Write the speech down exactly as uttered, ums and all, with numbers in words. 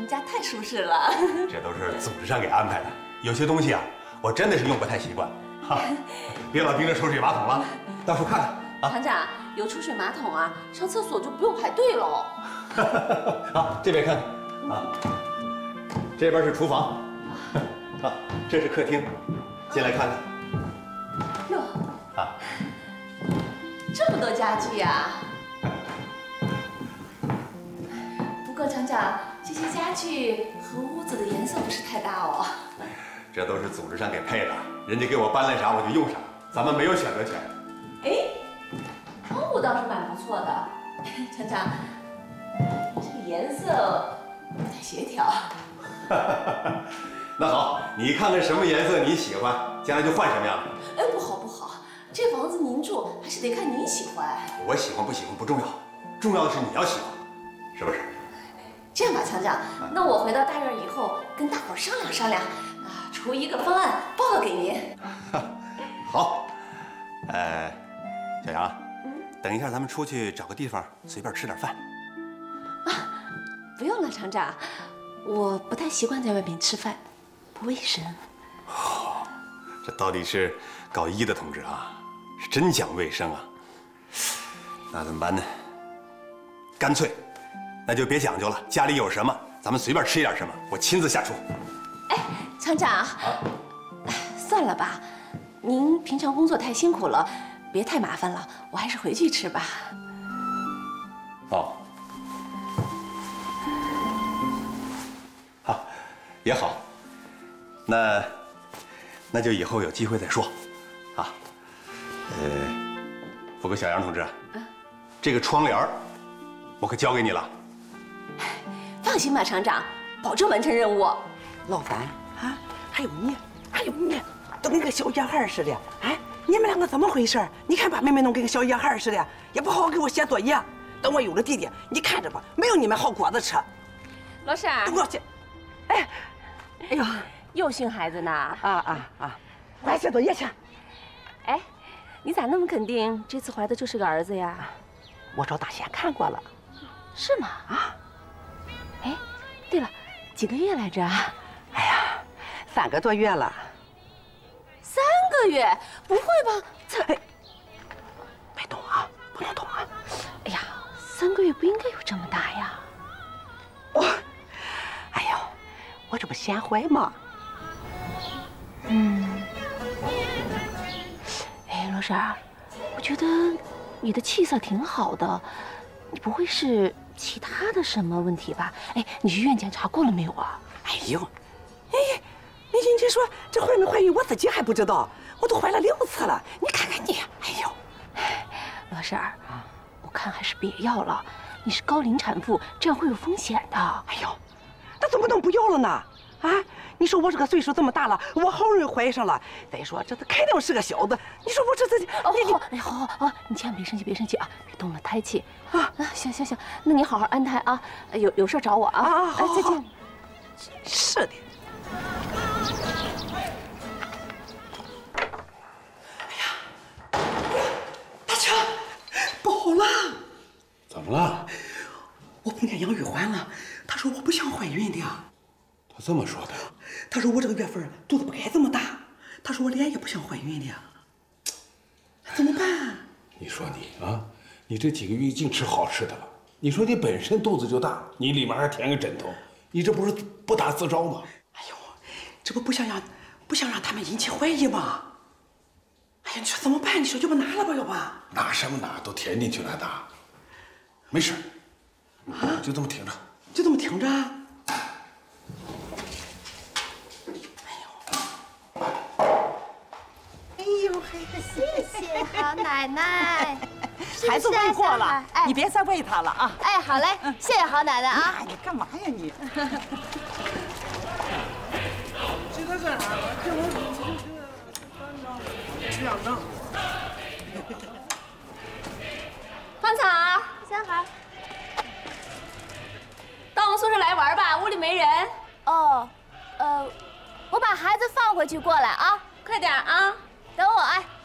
家太舒适了。 这都是组织上给安排的，有些东西啊，我真的是用不太习惯。哈，别老盯着抽水马桶了，到处看看啊。 厂长，有抽水马桶啊，上厕所就不用排队喽。 好，这边看看啊，这边是厨房，啊，这是客厅，进来看看。 哟， 啊， 这么多家具呀！不过厂长，这些家具和屋子的颜色不是太搭哦。 这都是组织上给配的，人家给我搬来啥我就用啥，咱们没有选择权。 哎，窗户倒是蛮不错的，厂长，这个颜色不太协调。 那好，你看看什么颜色你喜欢，将来就换什么样的。 哎，不好不好，这房子您住还是得看您喜欢。 我喜欢不喜欢不重要，重要的是你要喜欢，是不是？ 这样吧，厂长，那我回到大院以后跟大伙商量商量，啊，出一个方案报告给您。 好，呃，小杨，嗯，等一下咱们出去找个地方随便吃点饭。 啊，不用了，厂长，我不太习惯在外面吃饭，不卫生。 哦，这到底是搞医的同志啊，是真讲卫生啊。那怎么办呢？干脆，那就别讲究了，家里有什么，咱们随便吃一点什么，我亲自下厨。 哎，厂长，啊，算了吧，您平常工作太辛苦了，别太麻烦了，我还是回去吃吧。 哦，好，也好，那那就以后有机会再说，啊，呃，不过小杨同志，啊，这个窗帘我可交给你了。 放心吧，厂长，保证完成任务。 老樊啊，还有你，还有你，都跟个小野孩似的。哎，你们两个怎么回事？你看把妹妹弄跟个小野孩似的，也不好好给我写作业。等我有了弟弟，你看着吧，没有你们好果子吃。 老婶儿， 等我去。哎，哎呦， 又训孩子呢？ 啊啊啊！快写作业去。 哎，你咋那么肯定这次怀的就是个儿子呀？ 我找大仙看过了。 是吗？啊。哎，对了，几个月来着？ 哎呀，三个多月了。 三个月？不会吧？才…… 别动啊，不能动啊！ 哎呀，三个月不应该有这么大呀！ 我，哎呦，我这不贤惠吗？ 嗯。哎，老婶儿，我觉得你的气色挺好的，你不会是其他的什么问题吧？哎，你去医院检查过了没有啊？ 哎呦，哎，你人家说这怀没怀孕，我自己还不知道，我都怀了六次了。你看看你，哎呦， 老婶儿，我看还是别要了，你是高龄产妇，这样会有风险的。 哎呦，那怎么能不要了呢？啊，你说我这个岁数这么大了，我好容易怀上了，再说这肯定是个小子，你说我这自己…… 哦，好，哎，好好好，你千万别生气，别生气啊，别动了胎气啊啊！行行行，那你好好安胎啊，有有事找我啊！ 啊，好， 哎，再见。 是的。哎呀，大强，不好了！ 怎么了？ 我碰见杨玉环了，她说我不像怀孕的。 他这么说的？ 她说我这个月份肚子不该这么大，她说我脸也不像怀孕的，怎么办？ 你说你啊，你这几个月净吃好吃的了。你说你本身肚子就大，你里面还填个枕头，你这不是不打自招吗？ 哎呦，这不不想让不想让他们引起怀疑吗？哎呀，你说怎么办？你说要不拿了吧，要不？ 拿什么拿？都填进去了的。没事，啊，就这么挺着， 就这么挺着。 谢谢好奶奶， 孩子喂过了，哎，你别再喂他了啊！ 哎，好嘞，谢谢好奶奶啊！ 你干嘛呀你？ 这个干啥？这我吃两张。 芳草， 三好。 到我们宿舍来玩吧，屋里没人。 哦，呃，我把孩子放回去过来啊， 快点啊！ 等我哎。